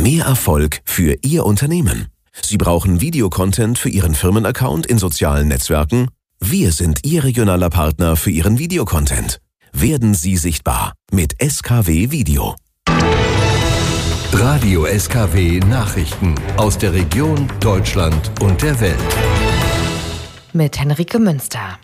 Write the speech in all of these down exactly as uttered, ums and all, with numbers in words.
Mehr Erfolg für Ihr Unternehmen. Sie brauchen Videocontent für Ihren Firmenaccount in sozialen Netzwerken? Wir sind Ihr regionaler Partner für Ihren Videocontent. Werden Sie sichtbar mit S K W Video. Radio S K W Nachrichten aus der Region, Deutschland und der Welt. Mit Henrike Münster.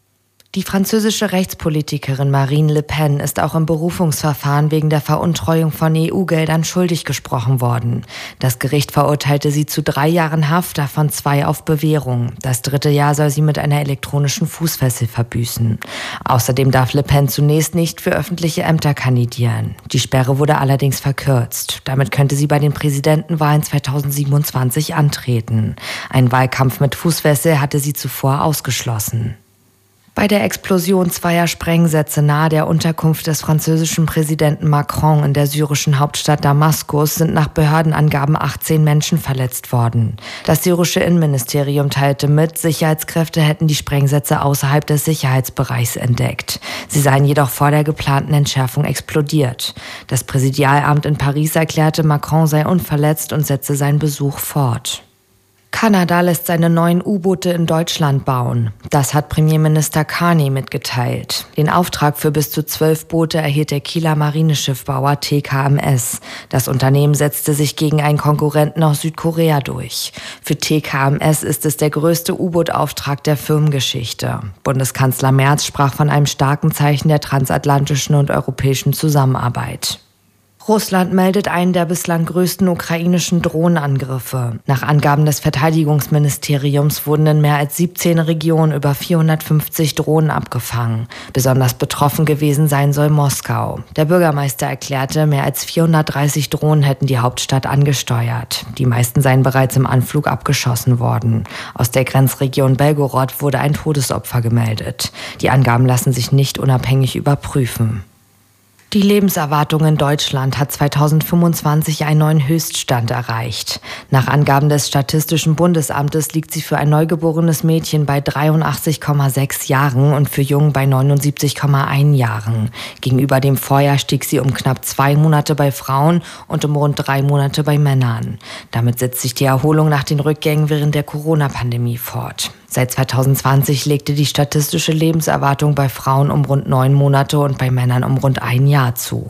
Die französische Rechtspolitikerin Marine Le Pen ist auch im Berufungsverfahren wegen der Veruntreuung von E U-Geldern schuldig gesprochen worden. Das Gericht verurteilte sie zu drei Jahren Haft, davon zwei auf Bewährung. Das dritte Jahr soll sie mit einer elektronischen Fußfessel verbüßen. Außerdem darf Le Pen zunächst nicht für öffentliche Ämter kandidieren. Die Sperre wurde allerdings verkürzt. Damit könnte sie bei den Präsidentenwahlen zweitausendsiebenundzwanzig antreten. Ein Wahlkampf mit Fußfessel hatte sie zuvor ausgeschlossen. Bei der Explosion zweier Sprengsätze nahe der Unterkunft des französischen Präsidenten Macron in der syrischen Hauptstadt Damaskus sind nach Behördenangaben achtzehn Menschen verletzt worden. Das syrische Innenministerium teilte mit, Sicherheitskräfte hätten die Sprengsätze außerhalb des Sicherheitsbereichs entdeckt. Sie seien jedoch vor der geplanten Entschärfung explodiert. Das Präsidialamt in Paris erklärte, Macron sei unverletzt und setze seinen Besuch fort. Kanada lässt seine neuen U-Boote in Deutschland bauen. Das hat Premierminister Carney mitgeteilt. Den Auftrag für bis zu zwölf Boote erhielt der Kieler Marineschiffbauer T K M S. Das Unternehmen setzte sich gegen einen Konkurrenten aus Südkorea durch. Für T K M S ist es der größte U-Boot-Auftrag der Firmengeschichte. Bundeskanzler Merz sprach von einem starken Zeichen der transatlantischen und europäischen Zusammenarbeit. Russland meldet einen der bislang größten ukrainischen Drohnenangriffe. Nach Angaben des Verteidigungsministeriums wurden in mehr als siebzehn Regionen über vierhundertfünfzig Drohnen abgefangen. Besonders betroffen gewesen sein soll Moskau. Der Bürgermeister erklärte, mehr als vierhundertdreißig Drohnen hätten die Hauptstadt angesteuert. Die meisten seien bereits im Anflug abgeschossen worden. Aus der Grenzregion Belgorod wurde ein Todesopfer gemeldet. Die Angaben lassen sich nicht unabhängig überprüfen. Die Lebenserwartung in Deutschland hat zweitausendfünfundzwanzig einen neuen Höchststand erreicht. Nach Angaben des Statistischen Bundesamtes liegt sie für ein neugeborenes Mädchen bei dreiundachtzig Komma sechs Jahren und für Jungen bei neunundsiebzig Komma eins Jahren. Gegenüber dem Vorjahr stieg sie um knapp zwei Monate bei Frauen und um rund drei Monate bei Männern. Damit setzt sich die Erholung nach den Rückgängen während der Corona-Pandemie fort. Seit zweitausendzwanzig legte die statistische Lebenserwartung bei Frauen um rund neun Monate und bei Männern um rund ein Jahr zu.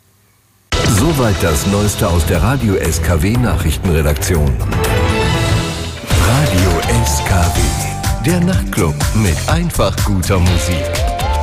Soweit das Neueste aus der Radio S K W Nachrichtenredaktion. Radio S K W, der Nachtclub mit einfach guter Musik.